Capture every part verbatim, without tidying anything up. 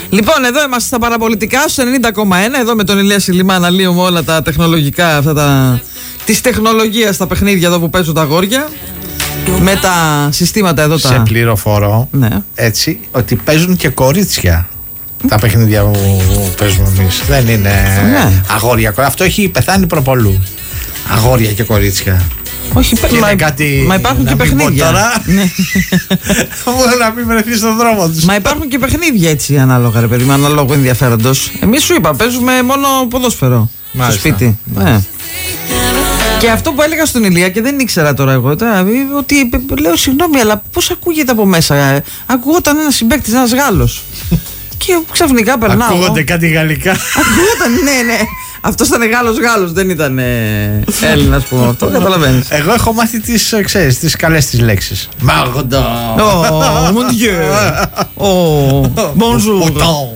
Λοιπόν, εδώ είμαστε στα παραπολιτικά στο ενενήντα κόμμα ένα. Εδώ με τον Ηλία Σιλιμά αναλύουμε όλα τα τεχνολογικά, αυτά τα της τεχνολογίας στα παιχνίδια εδώ που παίζουν τα αγόρια. Με τα συστήματα εδώ τα. Σε πληροφορώ, ναι. έτσι, ότι παίζουν και κορίτσια. Τα παιχνίδια που παίζουμε εμείς. Δεν είναι ναι. αγόρια. Αυτό έχει πεθάνει προπολού. Αγόρια και κορίτσια. Όχι, μα, κάτι, μα υπάρχουν και παιχνίδια. Τώρα, ναι. Μπορεί να μην βρεθεί στον δρόμο τους. Μα υπάρχουν και παιχνίδια έτσι ανάλογα, ρε παιδί μου, ανάλογο ενδιαφέροντος. Εμείς σου είπα, παίζουμε μόνο ποδόσφαιρο. Μάλιστα, στο σπίτι. Ναι. Και αυτό που έλεγα στον Ηλία και δεν ήξερα τώρα εγώ, τώρα, ότι λέω συγγνώμη, αλλά πώς ακούγεται από μέσα. Ακούγονταν ένας συμπαίκτης, ένας Γάλλος. Και ξαφνικά περνάω. Ακούγονται κάτι γαλλικά. Ακούγονταν, ναι, ναι. Αυτός ήταν Γάλλος Γάλλος, δεν ήταν ε, Έλληνας που αυτό καταλαβαίνεις. Εγώ έχω μάθει τις, ξέρεις, τις καλές τις λέξεις. Μάγοντα. Oh, mon Dieu. Oh, bonjour.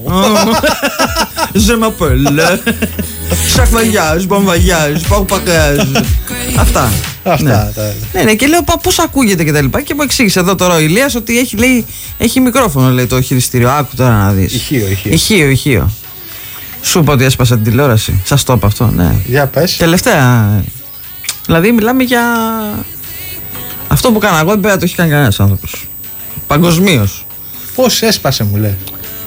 Je m'appelle. Chaque voyage, bon voyage, bon voyage. Αυτά. Αυτά. Ναι, ναι, και λέω πώς ακούγεται και τα λοιπά. Και μου εξήγησε εδώ τώρα ο Ηλίας ότι έχει, λέει, έχει μικρόφωνο, λέει, το χειριστήριο. Άκου τώρα να δεις. Ηχείο, ηχείο. Ηχείο, ηχείο. Σου είπα ότι έσπασα την τηλεόραση. Σας το είπα αυτό, ναι. Για πες. Τελευταία. Δηλαδή μιλάμε για αυτό που κάνα εγώ, δεν πρέπει να το έχει κάνει κανένας άνθρωπος. Παγκοσμίως. Πώς έσπασε, μου λέει.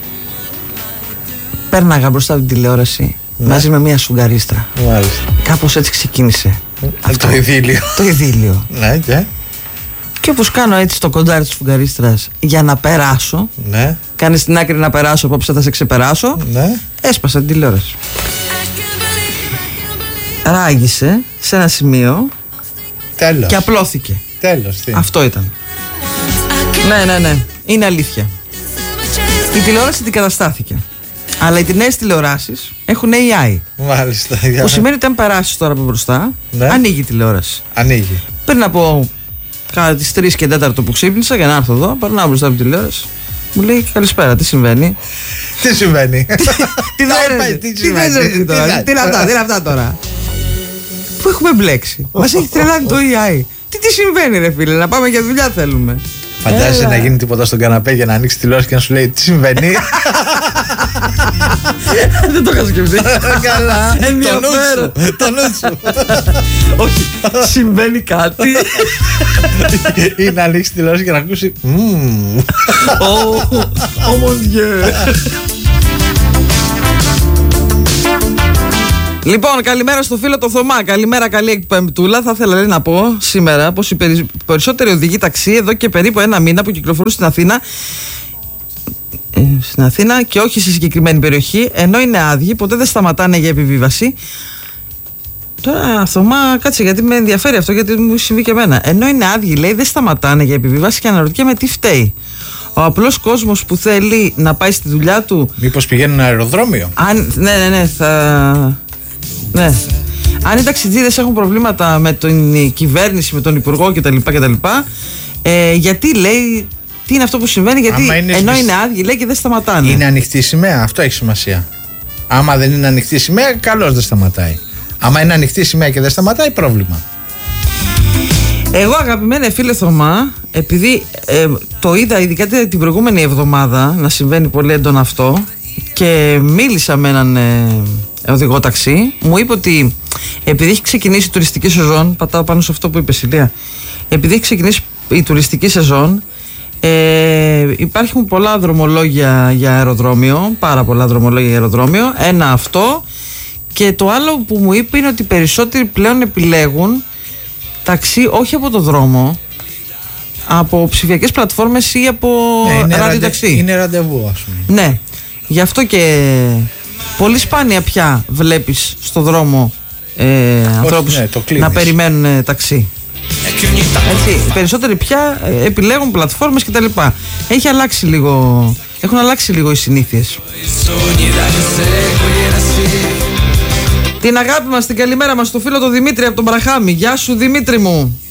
Πέρναγα μπροστά από την τηλεόραση, ναι, μαζί με μια σουγκαρίστρα. Μάλιστα. Κάπως έτσι ξεκίνησε. Αυτό. Το ειδήλιο. Το ειδήλιο. Ναι, και. Και όπως κάνω έτσι το κοντάρι της σουγκαρίστρας για να περάσω. Ναι. Κάνει στην άκρη να περάσω, απόψε θα σε ξεπεράσω. Ναι. Έσπασα την τηλεόραση. Ράγισε σε ένα σημείο. Τέλος. Και απλώθηκε. Τέλος. Τι. Αυτό ήταν. Ναι, ναι, ναι. Είναι αλήθεια. Η τηλεόραση αντικαταστάθηκε. Αλλά οι νέες τηλεοράσεις έχουν έι άι. Μάλιστα. Που σημαίνει ότι αν περάσεις τώρα από μπροστά, ναι, ανοίγει η τηλεόραση. Ανοίγει. Πριν από κάνα τις τρεις και τέταρτο που ξύπνησα για να έρθω εδώ, περνάω μπροστά από τη τηλεόραση. Μου λέει καλησπέρα, τι συμβαίνει. Τι συμβαίνει. Τι συμβαίνει τώρα. Τι είναι αυτά, τι είναι αυτά τώρα. Πού έχουμε μπλέξει. Μας έχει τρελάνει το έι άι. Τι τι συμβαίνει, ρε φίλε, να πάμε για δουλειά θέλουμε. Φαντάζεσαι να γίνει τίποτα στον καναπέ για να ανοίξει τη τηλεόραση και να σου λέει τι συμβαίνει. Δεν το είχα σκεφτεί. Καλά. Ενδιαφέρον. Το νου σου. Όχι, συμβαίνει κάτι. Ή να ανοίξει τη τηλεόραση και να ακούσει. Ω mon Dieu. Λοιπόν, καλημέρα στο φίλο το Θωμά. Καλημέρα, καλή εκπέμπτούλα. Θα ήθελα λέει, να πω σήμερα πως οι περι... περισσότεροι οδηγοί ταξί εδώ και περίπου ένα μήνα που κυκλοφορούν στην Αθήνα, ε, στην Αθήνα και όχι σε συγκεκριμένη περιοχή, ενώ είναι άδειοι, ποτέ δεν σταματάνε για επιβίβαση. Τώρα, Θωμά, κάτσε γιατί με ενδιαφέρει αυτό, γιατί μου συμβεί και εμένα. Ενώ είναι άδειοι, λέει, δεν σταματάνε για επιβίβαση και αναρωτιέμαι τι φταίει. Ο απλός κόσμος που θέλει να πάει στη δουλειά του. Μήπως πηγαίνουν αεροδρόμιο. Αν, ναι, ναι, ναι, θα. Ναι. Αν οι ταξιτζίδες έχουν προβλήματα με την κυβέρνηση, με τον υπουργό κτλ. κτλ ε, γιατί λέει, τι είναι αυτό που συμβαίνει, γιατί είναι ενώ σβησ... είναι άδειοι λέει και δεν σταματάνε. Είναι ανοιχτή σημαία, αυτό έχει σημασία. Άμα δεν είναι ανοιχτή σημαία, καλώς δεν σταματάει. Άμα είναι ανοιχτή σημαία και δεν σταματάει, πρόβλημα. Εγώ αγαπημένε φίλε Θωμά, επειδή ε, το είδα ειδικά την προηγούμενη εβδομάδα να συμβαίνει πολύ έντονα αυτό και μίλησα με έναν ε, οδηγό ταξί, μου είπε ότι επειδή έχει ξεκινήσει η τουριστική σεζόν, πατάω πάνω σε αυτό που είπε Ηλία, επειδή έχει ξεκινήσει η τουριστική σεζόν, ε, υπάρχουν πολλά δρομολόγια για αεροδρόμιο, πάρα πολλά δρομολόγια για αεροδρόμιο, ένα αυτό, και το άλλο που μου είπε είναι ότι περισσότεροι πλέον επιλέγουν ταξί όχι από το δρόμο, από ψηφιακές πλατφόρμες ή από ναι, ραδιοταξί. Ραντε, είναι ραντεβού, ας πούμε. Ναι, γι' αυτό και πολύ σπάνια πια βλέπεις στο δρόμο ε, ανθρώπους ναι, να περιμένουν ε, ταξί. Έτσι, οι περισσότεροι πια ε, επιλέγουν πλατφόρμες κτλ. Έχει αλλάξει λίγο, έχουν αλλάξει λίγο οι συνήθειες. Την αγάπη μας, την καλημέρα μας στο φίλο το Δημήτρη από τον Μπραχάμι. Γεια σου Δημήτρη μου.